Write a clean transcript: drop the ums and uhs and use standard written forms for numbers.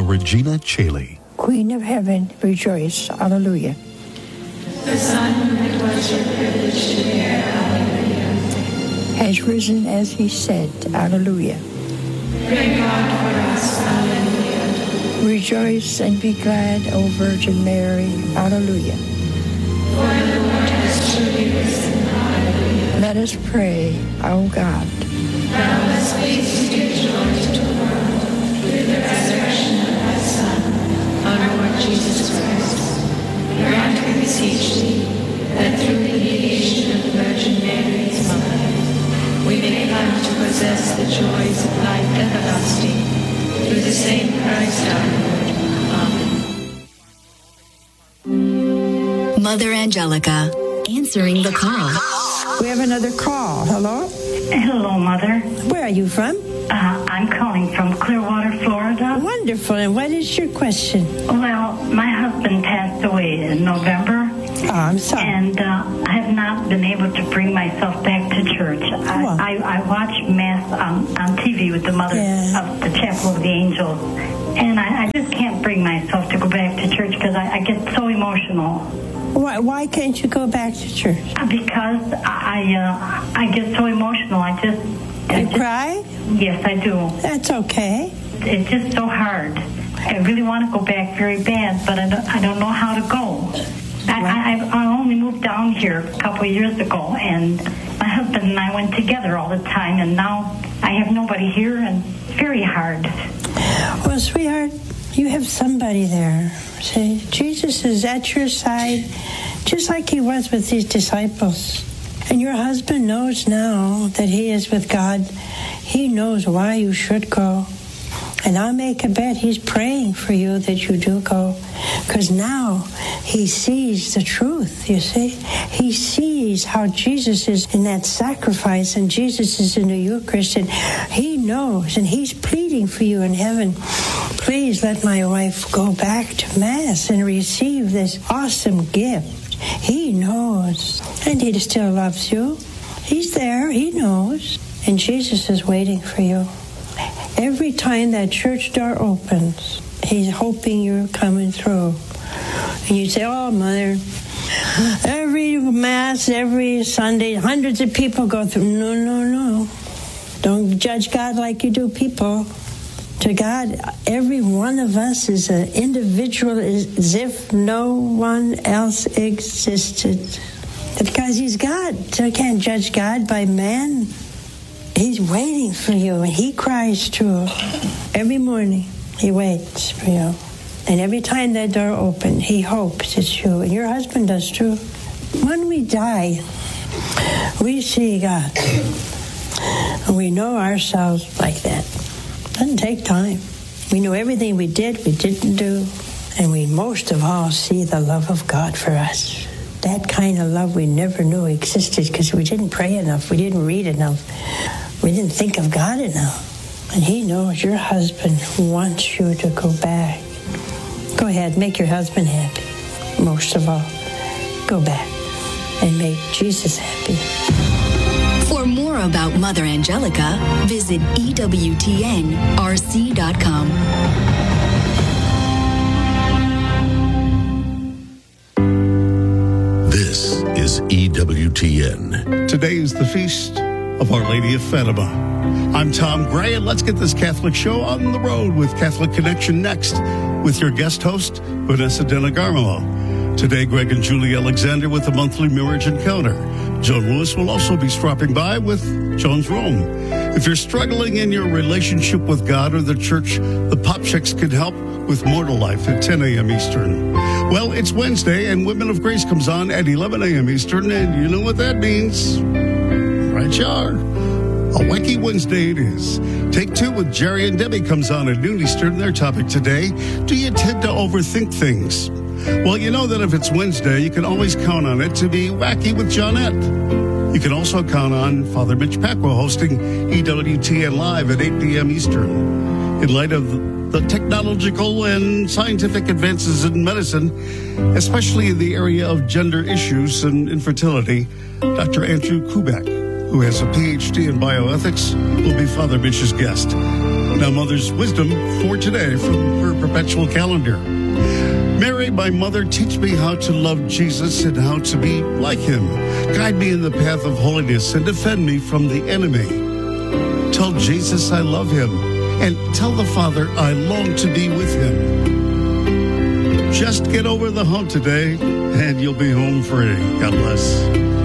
the Regina Caeli. Queen of Heaven, rejoice. Hallelujah. The Son whom it was your privilege to bear, hallelujah, has risen as he said, hallelujah. Pray God for us, hallelujah. Rejoice and be glad, O Virgin Mary, hallelujah. For the Lord has truly risen, hallelujah. Let us pray, O God. Thou hast pleased to give joy to the world through the resurrection of thy Son, our Lord Jesus Christ. Grant, we beseech thee, that through the mediation of the Virgin Mary, his mother, we may come to possess the joys of life everlasting, through the same Christ our Lord. Amen. Mother Angelica, answering the call. We have another call. Hello? Hello, Mother. Where are you from? I'm calling from Clearwater, Florida. Wonderful. And what is your question? Well, my husband passed away in November. Oh, I'm sorry. And I have not been able to bring myself back to church. I watch Mass on TV with the Mother of the Chapel of the Angels. And I just can't bring myself to go back to church because I get so emotional. Why can't you go back to church? Because I get so emotional. You cry? Yes, I do. That's okay. It's just so hard. I really want to go back very bad, but I don't know how to go. I only moved down here a couple of years ago, and my husband and I went together all the time, and now I have nobody here, and it's very hard. Well, sweetheart, you have somebody there. See, Jesus is at your side, just like he was with these disciples. And your husband knows now that he is with God. He knows why you should go. And I'll make a bet he's praying for you that you do go. Because now he sees the truth, you see. He sees how Jesus is in that sacrifice and Jesus is in the Eucharist. And he knows and he's pleading for you in heaven. Please let my wife go back to Mass and receive this awesome gift. He knows. And he still loves you. He's there. He knows. And Jesus is waiting for you. Every time that church door opens, he's hoping you're coming through. And you say, oh, Mother, every Mass, every Sunday, hundreds of people go through. No. Don't judge God like you do people. To God, every one of us is an individual as if no one else existed. Because he's God. So I can't judge God by man. He's waiting for you, and he cries too. Every morning, he waits for you. And every time that door opens, he hopes it's you. And your husband does too. When we die, we see God. And we know ourselves like that. Doesn't take time. We know everything we did, we didn't do. And we most of all see the love of God for us. That kind of love we never knew existed because we didn't pray enough. We didn't read enough. We didn't think of God enough. And he knows your husband wants you to go back. Go ahead, make your husband happy. Most of all, go back and make Jesus happy. For more about Mother Angelica, visit EWTNRC.com. This is EWTN. Today is the feast of Our Lady of Fatima. I'm Tom Gray, and let's get this Catholic show on the road with Catholic Connection next with your guest host, Vanessa De Garmolo. Today, Greg and Julie Alexander with the monthly Marriage Encounter. Joan Lewis will also be stopping by with Joan's Rome. If you're struggling in your relationship with God or the church, the Pop Chicks can help with Mortal Life at 10 a.m. Eastern. Well, it's Wednesday, and Women of Grace comes on at 11 a.m. Eastern, and you know what that means. Right, you are. A Wacky Wednesday it is. Take Two with Jerry and Debbie comes on at noon Eastern. Their topic today, do you tend to overthink things? Well, you know that if it's Wednesday, you can always count on it to be wacky with Johnette. You can also count on Father Mitch Pacwa hosting EWTN Live at 8 p.m. Eastern. In light of the technological and scientific advances in medicine, especially in the area of gender issues and infertility, Dr. Andrew Kubek, who has a PhD in bioethics, will be Father Mitch's guest. Now, Mother's wisdom for today from her perpetual calendar. Mary, my mother, teach me how to love Jesus and how to be like him. Guide me in the path of holiness and defend me from the enemy. Tell Jesus I love him and tell the Father I long to be with him. Just get over the hump today and you'll be home free. God bless.